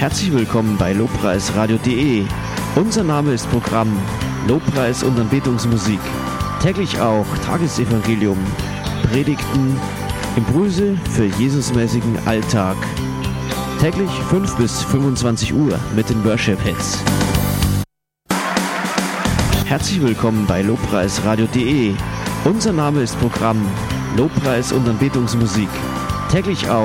Herzlich willkommen bei lobpreisradio.de. Unser Name ist Programm Lobpreis und Anbetungsmusik. Täglich auch Tagesevangelium, Predigten, Impulse für Jesusmäßigen Alltag. Täglich 5 bis 25 Uhr mit den Worship-Hits. Herzlich willkommen bei lobpreisradio.de. Unser Name ist Programm Lobpreis und Anbetungsmusik. Täglich auch